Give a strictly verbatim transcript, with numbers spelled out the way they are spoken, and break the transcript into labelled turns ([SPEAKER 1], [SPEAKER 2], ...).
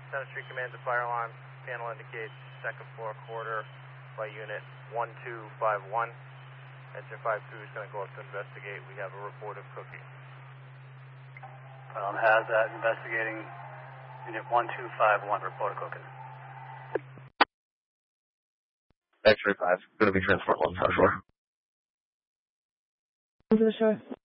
[SPEAKER 1] Center Street Command, the fire alarm panel indicates second floor quarter by unit one two five one. Engine five two is going to go up to investigate. We have a report of cooking.
[SPEAKER 2] Um, has that investigating unit one two five one report of cooking.
[SPEAKER 3] X-ray five, going to be transport one, South Shore.
[SPEAKER 4] To the shore.